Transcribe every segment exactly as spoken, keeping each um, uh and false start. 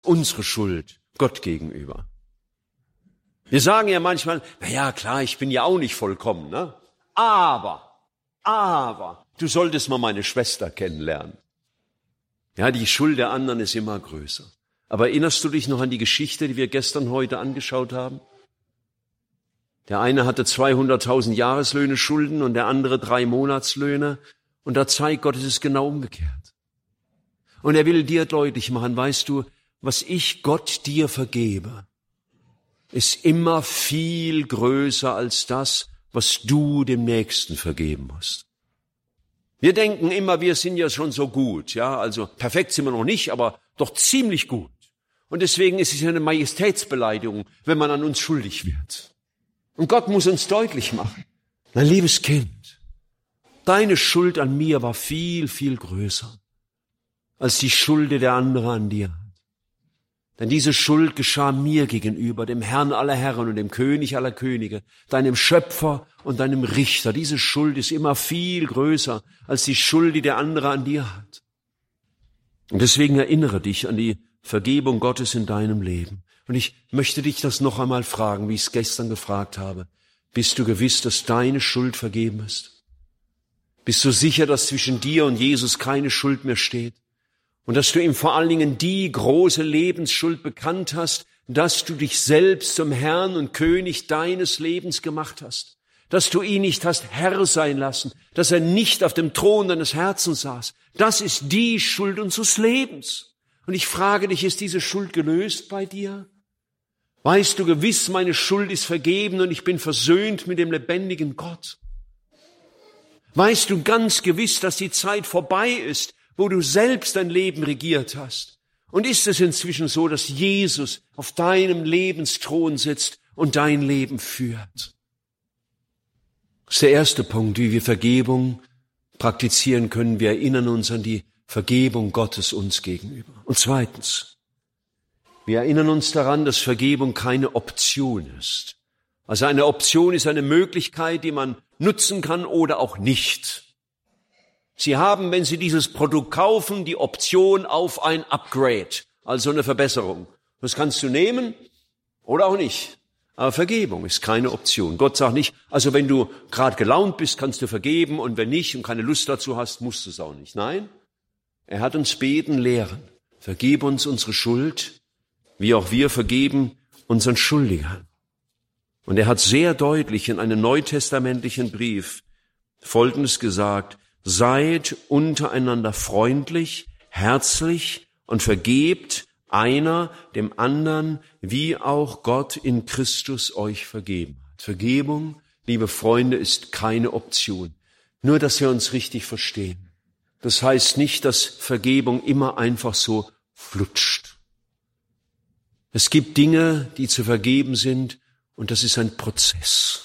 unsere Schuld Gott gegenüber. Wir sagen ja manchmal, na ja, klar, ich bin ja auch nicht vollkommen, ne? Aber, aber, du solltest mal meine Schwester kennenlernen. Ja, die Schuld der anderen ist immer größer. Aber erinnerst du dich noch an die Geschichte, die wir gestern, heute angeschaut haben? Der eine hatte zweihunderttausend Jahreslöhne Schulden und der andere drei Monatslöhne. Und da zeigt Gott, es ist genau umgekehrt. Und er will dir deutlich machen, weißt du, was ich Gott dir vergebe, ist immer viel größer als das, was du dem Nächsten vergeben musst. Wir denken immer, wir sind ja schon so gut, ja, also perfekt sind wir noch nicht, aber doch ziemlich gut. Und deswegen ist es ja eine Majestätsbeleidigung, wenn man an uns schuldig wird. Und Gott muss uns deutlich machen, mein liebes Kind, deine Schuld an mir war viel, viel größer als die Schuld, die der andere an dir hat. Denn diese Schuld geschah mir gegenüber, dem Herrn aller Herren und dem König aller Könige, deinem Schöpfer und deinem Richter. Diese Schuld ist immer viel größer als die Schuld, die der andere an dir hat. Und deswegen erinnere dich an die Vergebung Gottes in deinem Leben. Und ich möchte dich das noch einmal fragen, wie ich es gestern gefragt habe. Bist du gewiss, dass deine Schuld vergeben ist? Bist du sicher, dass zwischen dir und Jesus keine Schuld mehr steht? Und dass du ihm vor allen Dingen die große Lebensschuld bekannt hast, dass du dich selbst zum Herrn und König deines Lebens gemacht hast. Dass du ihn nicht hast Herr sein lassen, dass er nicht auf dem Thron deines Herzens saß. Das ist die Schuld unseres Lebens. Und ich frage dich, ist diese Schuld gelöst bei dir? Weißt du gewiss, meine Schuld ist vergeben und ich bin versöhnt mit dem lebendigen Gott? Weißt du ganz gewiss, dass die Zeit vorbei ist, wo du selbst dein Leben regiert hast? Und ist es inzwischen so, dass Jesus auf deinem Lebensthron sitzt und dein Leben führt? Das ist der erste Punkt, wie wir Vergebung praktizieren können. Wir erinnern uns an die Vergebung Gottes uns gegenüber. Und zweitens, wir erinnern uns daran, dass Vergebung keine Option ist. Also eine Option ist eine Möglichkeit, die man nutzen kann oder auch nicht. Sie haben, wenn Sie dieses Produkt kaufen, die Option auf ein Upgrade, also eine Verbesserung. Das kannst du nehmen oder auch nicht. Aber Vergebung ist keine Option. Gott sagt nicht, also wenn du gerade gelaunt bist, kannst du vergeben und wenn nicht und keine Lust dazu hast, musst du es auch nicht. Nein, er hat uns beten lehren. Vergib uns unsere Schuld, wie auch wir vergeben unseren Schuldigern. Und er hat sehr deutlich in einem neutestamentlichen Brief Folgendes gesagt: Seid untereinander freundlich, herzlich und vergebt einer dem anderen, wie auch Gott in Christus euch vergeben hat. Vergebung, liebe Freunde, ist keine Option. Nur, dass wir uns richtig verstehen. Das heißt nicht, dass Vergebung immer einfach so flutscht. Es gibt Dinge, die zu vergeben sind, und das ist ein Prozess.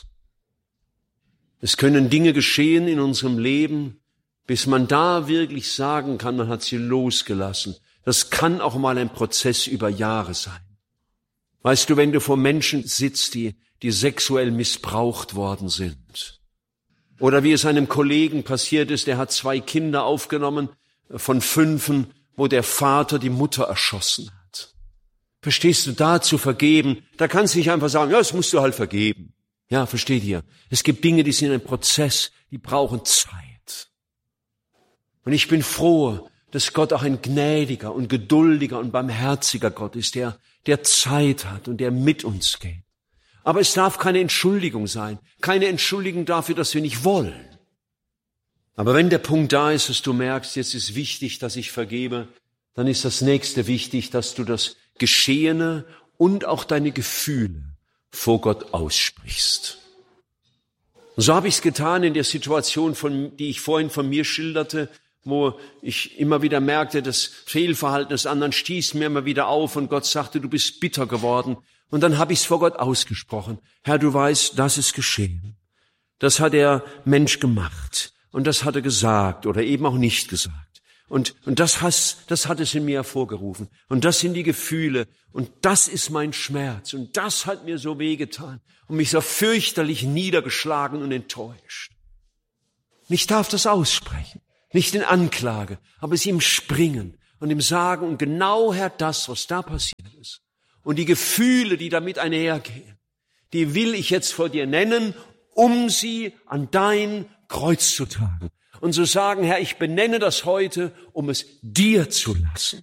Es können Dinge geschehen in unserem Leben, bis man da wirklich sagen kann, man hat sie losgelassen. Das kann auch mal ein Prozess über Jahre sein. Weißt du, wenn du vor Menschen sitzt, die, die sexuell missbraucht worden sind, oder wie es einem Kollegen passiert ist, der hat zwei Kinder aufgenommen von fünfen, wo der Vater die Mutter erschossen hat. Verstehst du, da zu vergeben, da kannst du nicht einfach sagen, ja, das musst du halt vergeben. Ja, versteht ihr? Es gibt Dinge, die sind ein Prozess, die brauchen Zeit. Und ich bin froh, dass Gott auch ein gnädiger und geduldiger und barmherziger Gott ist, der, der Zeit hat und der mit uns geht. Aber es darf keine Entschuldigung sein, keine Entschuldigung dafür, dass wir nicht wollen. Aber wenn der Punkt da ist, dass du merkst, jetzt ist wichtig, dass ich vergebe, dann ist das nächste wichtig, dass du das Geschehene und auch deine Gefühle vor Gott aussprichst. Und so habe ich es getan in der Situation, von, die ich vorhin von mir schilderte, wo ich immer wieder merkte, das Fehlverhalten des anderen stieß mir immer wieder auf und Gott sagte, du bist bitter geworden. Und dann habe ich es vor Gott ausgesprochen. Herr, du weißt, das ist geschehen. Das hat der Mensch gemacht und das hat er gesagt oder eben auch nicht gesagt. Und, und das, has, das hat es in mir hervorgerufen. Und das sind die Gefühle. Und das ist mein Schmerz. Und das hat mir so wehgetan und mich so fürchterlich niedergeschlagen und enttäuscht. Und ich darf das aussprechen. Nicht in Anklage, aber es ihm springen und ihm sagen, und genau, Herr, das, was da passiert ist, und die Gefühle, die damit einhergehen, die will ich jetzt vor dir nennen, um sie an dein Kreuz zu tragen. Und zu sagen, Herr, ich benenne das heute, um es dir zu lassen.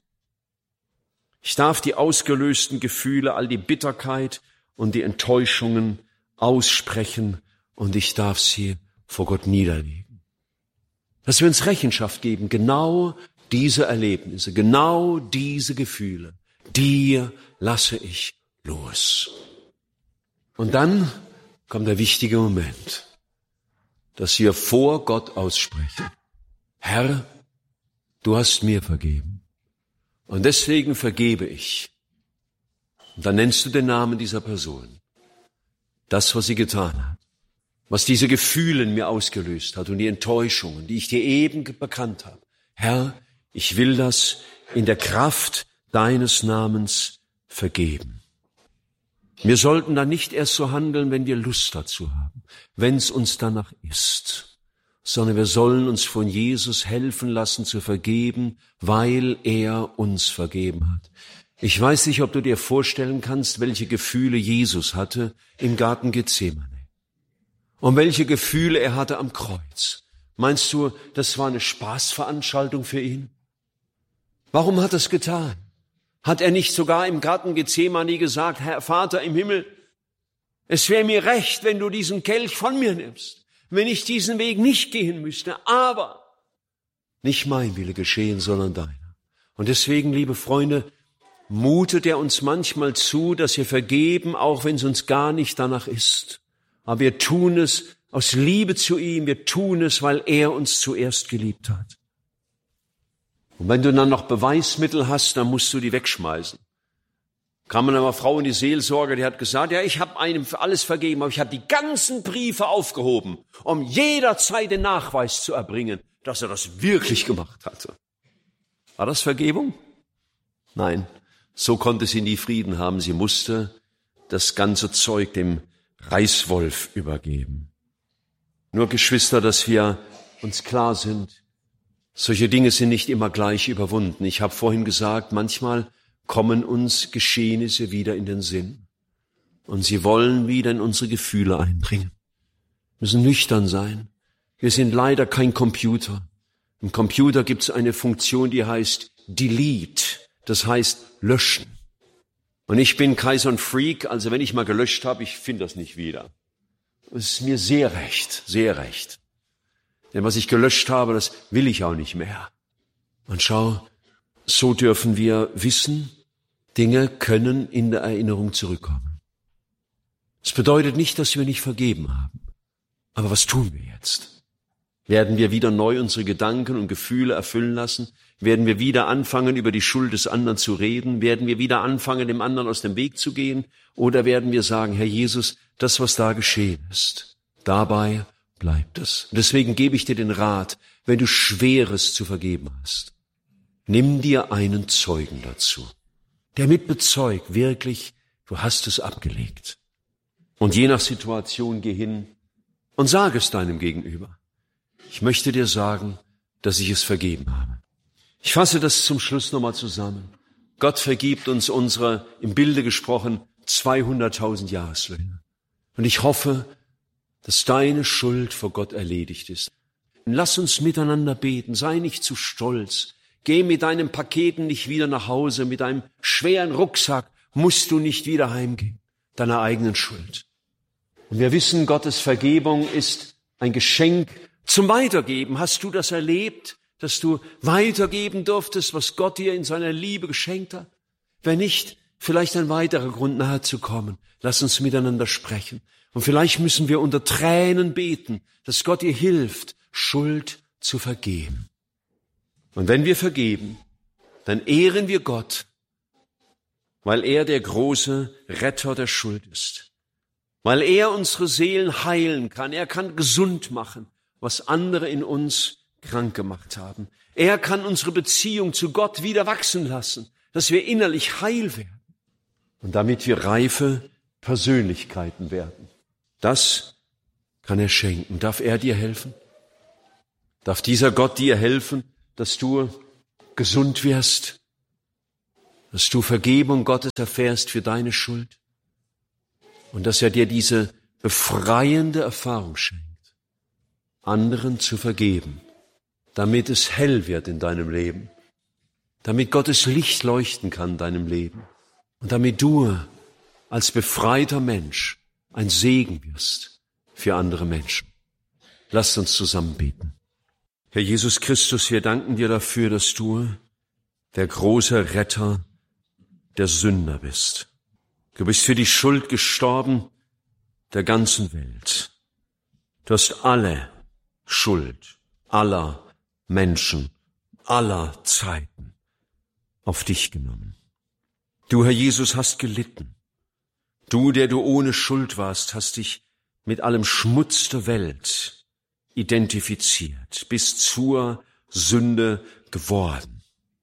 Ich darf die ausgelösten Gefühle, all die Bitterkeit und die Enttäuschungen aussprechen und ich darf sie vor Gott niederlegen. Dass wir uns Rechenschaft geben, genau diese Erlebnisse, genau diese Gefühle, die lasse ich los. Und dann kommt der wichtige Moment, dass wir vor Gott aussprechen. Herr, du hast mir vergeben. Und deswegen vergebe ich. Und dann nennst du den Namen dieser Person. Das, was sie getan hat. Was diese Gefühle in mir ausgelöst hat und die Enttäuschungen, die ich dir eben bekannt habe. Herr, ich will das in der Kraft deines Namens vergeben. Wir sollten dann nicht erst so handeln, wenn wir Lust dazu haben, wenn es uns danach ist, sondern wir sollen uns von Jesus helfen lassen zu vergeben, weil er uns vergeben hat. Ich weiß nicht, ob du dir vorstellen kannst, welche Gefühle Jesus hatte im Garten Gethsemane und welche Gefühle er hatte am Kreuz. Meinst du, das war eine Spaßveranstaltung für ihn? Warum hat er es getan? Hat er nicht sogar im Garten Gethsemane gesagt, Herr Vater im Himmel, es wäre mir recht, wenn du diesen Kelch von mir nimmst, wenn ich diesen Weg nicht gehen müsste, aber nicht mein Wille geschehen, sondern deiner. Und deswegen, liebe Freunde, mutet er uns manchmal zu, dass wir vergeben, auch wenn es uns gar nicht danach ist. Aber wir tun es aus Liebe zu ihm, wir tun es, weil er uns zuerst geliebt hat. Und wenn du dann noch Beweismittel hast, dann musst du die wegschmeißen. Kam eine Frau in die Seelsorge, die hat gesagt, ja, ich habe einem für alles vergeben, aber ich habe die ganzen Briefe aufgehoben, um jederzeit den Nachweis zu erbringen, dass er das wirklich gemacht hatte. War das Vergebung? Nein, so konnte sie nie Frieden haben. Sie musste das ganze Zeug dem Reißwolf übergeben. Nur, Geschwister, dass wir uns klar sind, solche Dinge sind nicht immer gleich überwunden. Ich habe vorhin gesagt, manchmal kommen uns Geschehnisse wieder in den Sinn. Und sie wollen wieder in unsere Gefühle eindringen. Wir müssen nüchtern sein. Wir sind leider kein Computer. Im Computer gibt es eine Funktion, die heißt Delete. Das heißt löschen. Und ich bin Kaiser und Freak, also wenn ich mal gelöscht habe, ich finde das nicht wieder. Das ist mir sehr recht, sehr recht. Denn was ich gelöscht habe, das will ich auch nicht mehr. Und schau, so dürfen wir wissen, Dinge können in der Erinnerung zurückkommen. Das bedeutet nicht, dass wir nicht vergeben haben. Aber was tun wir jetzt? Werden wir wieder neu unsere Gedanken und Gefühle erfüllen lassen? Werden wir wieder anfangen, über die Schuld des anderen zu reden? Werden wir wieder anfangen, dem anderen aus dem Weg zu gehen? Oder werden wir sagen, Herr Jesus, das, was da geschehen ist, dabei bleibt es. Und deswegen gebe ich dir den Rat, wenn du Schweres zu vergeben hast, nimm dir einen Zeugen dazu, der mit bezeugt, wirklich, du hast es abgelegt. Und je nach Situation geh hin und sage es deinem Gegenüber. Ich möchte dir sagen, dass ich es vergeben habe. Ich fasse das zum Schluss nochmal zusammen. Gott vergibt uns unsere, im Bilde gesprochen, zweihunderttausend Jahreslöhne. Und ich hoffe, dass deine Schuld vor Gott erledigt ist. Lass uns miteinander beten, sei nicht zu stolz. Geh mit deinen Paketen nicht wieder nach Hause, mit deinem schweren Rucksack musst du nicht wieder heimgehen, deiner eigenen Schuld. Und wir wissen, Gottes Vergebung ist ein Geschenk zum Weitergeben. Hast du das erlebt, dass du weitergeben durftest, was Gott dir in seiner Liebe geschenkt hat? Wenn nicht, vielleicht ein weiterer Grund, nahe zu kommen. Lass uns miteinander sprechen. Und vielleicht müssen wir unter Tränen beten, dass Gott dir hilft, Schuld zu vergeben. Und wenn wir vergeben, dann ehren wir Gott, weil er der große Retter der Schuld ist. Weil er unsere Seelen heilen kann. Er kann gesund machen, was andere in uns krank gemacht haben. Er kann unsere Beziehung zu Gott wieder wachsen lassen, dass wir innerlich heil werden. Und damit wir reife Persönlichkeiten werden. Das kann er schenken. Darf er dir helfen? Darf dieser Gott dir helfen, dass du gesund wirst, dass du Vergebung Gottes erfährst für deine Schuld und dass er dir diese befreiende Erfahrung schenkt, anderen zu vergeben, damit es hell wird in deinem Leben, damit Gottes Licht leuchten kann in deinem Leben und damit du als befreiter Mensch ein Segen wirst für andere Menschen. Lasst uns zusammen beten. Herr Jesus Christus, wir danken dir dafür, dass du der große Retter der Sünder bist. Du bist für die Schuld gestorben der ganzen Welt. Du hast alle Schuld aller Menschen, aller Zeiten auf dich genommen. Du, Herr Jesus, hast gelitten. Du, der du ohne Schuld warst, hast dich mit allem Schmutz der Welt identifiziert, bis zur Sünde geworden.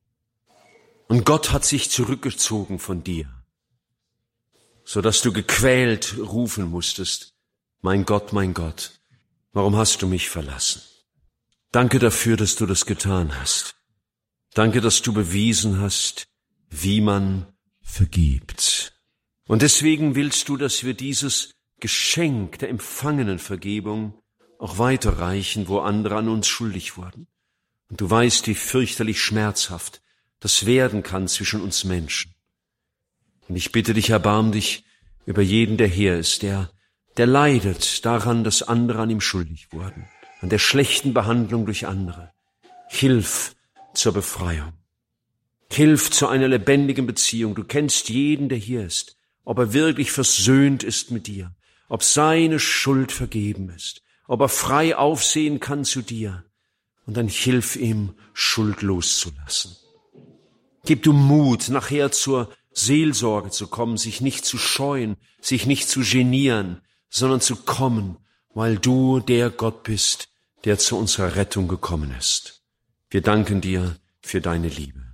Und Gott hat sich zurückgezogen von dir, so dass du gequält rufen musstest, mein Gott, mein Gott, warum hast du mich verlassen? Danke dafür, dass du das getan hast. Danke, dass du bewiesen hast, wie man vergibt. Und deswegen willst du, dass wir dieses Geschenk der empfangenen Vergebung auch weiterreichen, wo andere an uns schuldig wurden. Und du weißt, wie fürchterlich schmerzhaft das werden kann zwischen uns Menschen. Und ich bitte dich, erbarm dich über jeden, der hier ist, der, der leidet daran, dass andere an ihm schuldig wurden, an der schlechten Behandlung durch andere. Hilf zur Befreiung. Hilf zu einer lebendigen Beziehung. Du kennst jeden, der hier ist, ob er wirklich versöhnt ist mit dir, ob seine Schuld vergeben ist, ob er frei aufsehen kann zu dir. Und dann hilf ihm, Schuld loszulassen. Gib du Mut, nachher zur Seelsorge zu kommen, sich nicht zu scheuen, sich nicht zu genieren, sondern zu kommen, weil du der Gott bist, der zu unserer Rettung gekommen ist. Wir danken dir für deine Liebe.